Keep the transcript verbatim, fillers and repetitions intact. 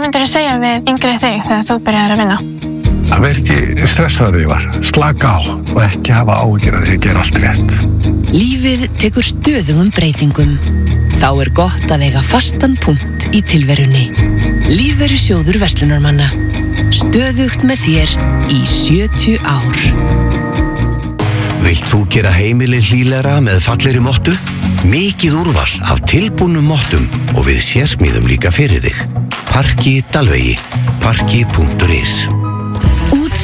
myndirðu segja við yngri þig þegar þú byrjaðir að vinna? Að vera ekki stressaður ég var, slaka á og ekki hafa áhyggjur af því að gera allt rétt. Lífið tekur stöðugum breytingum. Þá er gott að eiga fastan punkt í tilverunni. Lífeyrissjóður verslunarmanna. Stöðugt með þér í sjötíu ár. Vilt þú gera heimilið hlýlegra með fallegri mottu? Mikið úrval af tilbúnum mottum og við sérsmíðum líka fyrir þig. Parki Dalvegi, parki punktur is